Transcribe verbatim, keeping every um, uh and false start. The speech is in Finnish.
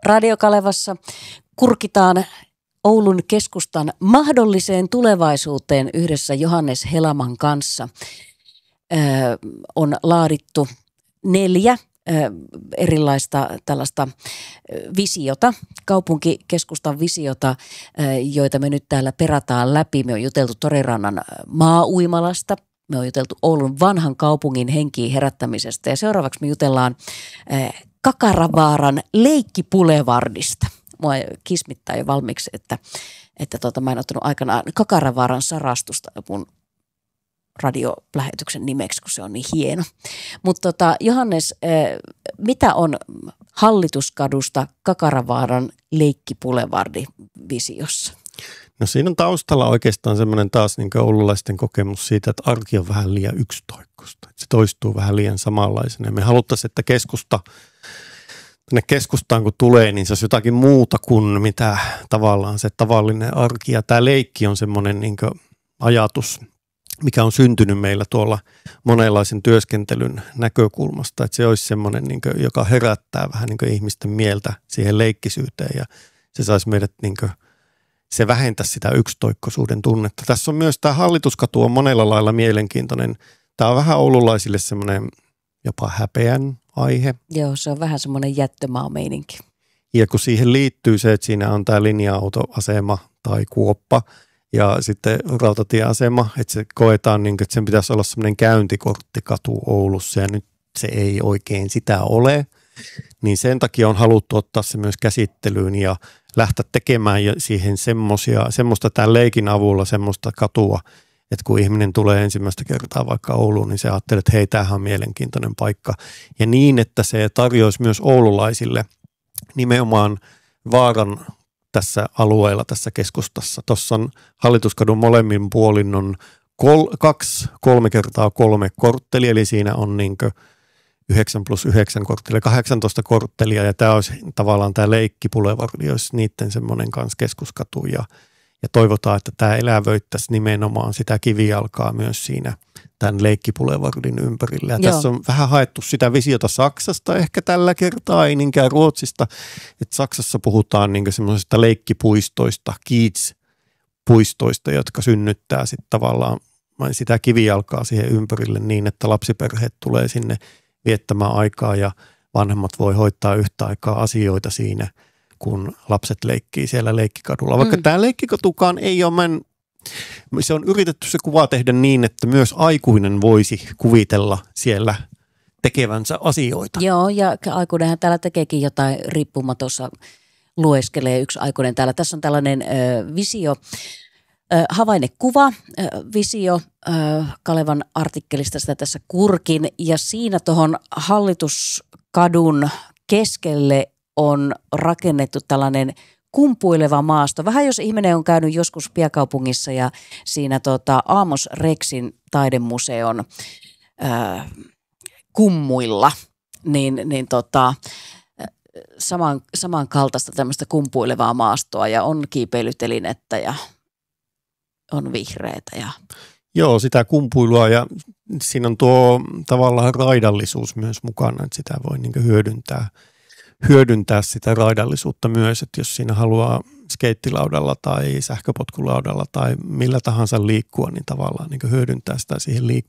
Radio Kalevassa kurkitaan Oulun keskustan mahdolliseen tulevaisuuteen yhdessä Johannes Helaman kanssa. Öö, on laadittu neljä öö, erilaista tällaista visiota, kaupunkikeskustan visiota, öö, joita me nyt täällä perataan läpi. Me on juteltu Torirannan maa-uimalasta. Me on juteltu Oulun vanhan kaupungin henkiin herättämisestä ja seuraavaksi me jutellaan öö, Kakaravaaran leikkipulevardista. Mua kismittää jo valmiiksi, että, että tota, mä en ottanut aikanaan Kakaravaaran sarastusta mun radiolähetyksen nimeksi, kun se on niin hieno. Mutta tota, Johannes, mitä on Hallituskadusta Kakaravaaran leikkipulevardi visiossa? No siinä on taustalla oikeastaan semmoinen taas niin kuin oululaisten kokemus siitä, että arki on vähän liian yksitoikkoista. Se toistuu vähän liian samanlaisena. Me haluttaisiin, että keskusta tänne keskustaan kun tulee, niin se on jotakin muuta kuin mitä tavallaan se tavallinen arki. Ja tämä leikki on semmoinen niin kuin ajatus, mikä on syntynyt meillä tuolla monenlaisen työskentelyn näkökulmasta. Että se olisi semmoinen, niin kuin, joka herättää vähän niin kuin ihmisten mieltä siihen leikkisyyteen ja se saisi meidät, niin kuin, se vähentäisi sitä yksitoikkoisuuden tunnetta. Tässä on myös tämä Hallituskatu on monella lailla mielenkiintoinen. Tämä on vähän oululaisille semmoinen jopa häpeän aihe. Joo, se on vähän semmoinen jättömaa-meininki. Ja kun siihen liittyy se, että siinä on tämä linja-autoasema tai kuoppa ja sitten rautatieasema, että se koetaan niin kuin, että sen pitäisi olla semmoinen käyntikorttikatu Oulussa ja nyt se ei oikein sitä ole. Niin sen takia on haluttu ottaa se myös käsittelyyn ja lähteä tekemään siihen semmosia, semmoista tämän leikin avulla semmoista katua, että kun ihminen tulee ensimmäistä kertaa vaikka Ouluun, niin se ajattelee, että hei, tämähän on mielenkiintoinen paikka. Ja niin, että se tarjoaisi myös oululaisille nimenomaan vaaran tässä alueella, tässä keskustassa. Tuossa on Hallituskadun molemmin puolin on kol, kaksi, kolme kertaa kolme korttelia, eli siinä on niin kuin yhdeksän plus yhdeksän korttelia, kahdeksantoista korttelia, ja tämä olisi tavallaan tämä leikkipulevardi, olisi niiden semmoinen kanssa keskuskatu, ja Ja toivotaan, että tämä elävöittäisi nimenomaan sitä kivijalkaa myös siinä tämän leikkipulevardin ympärillä. Ja tässä on vähän haettu sitä visiota Saksasta ehkä tällä kertaa, ei niinkään Ruotsista. Että Saksassa puhutaan niin semmoisista leikkipuistoista, kids-puistoista, jotka synnyttää sitten tavallaan sitä kivijalkaa siihen ympärille niin, että lapsiperheet tulee sinne viettämään aikaa ja vanhemmat voi hoitaa yhtä aikaa asioita siinä, kun lapset leikkii siellä leikkikadulla. Vaikka mm. tämä leikkikatukaan ei ole, mä en, se on yritetty se kuva tehdä niin, että myös aikuinen voisi kuvitella siellä tekevänsä asioita. Joo, ja aikuinenhan täällä tekeekin jotain riippumatossa, lueskelee yksi aikuinen täällä. Tässä on tällainen ö, visio, ö, havainnekuva, ö, visio ö, Kalevan artikkelista, sitä tässä kurkin, ja siinä tuohon Hallituskadun keskelle on rakennettu tällainen kumpuileva maasto. Vähän jos ihminen on käynyt joskus Piakaupungissa ja siinä tota Amos Rexin taidemuseon ää, kummuilla, niin, niin tota, saman, samankaltaista tämmöistä kumpuilevaa maastoa ja on kiipeilytelinettä ja on vihreätä. Ja Joo, sitä kumpuilua ja siinä on tuo tavallaan raidallisuus myös mukana, että sitä voi niin kuin hyödyntää. hyödyntää sitä raidallisuutta myös, että jos siinä haluaa skeittilaudalla tai sähköpotkulaudalla tai millä tahansa liikkua, niin tavallaan niin hyödyntää sitä siihen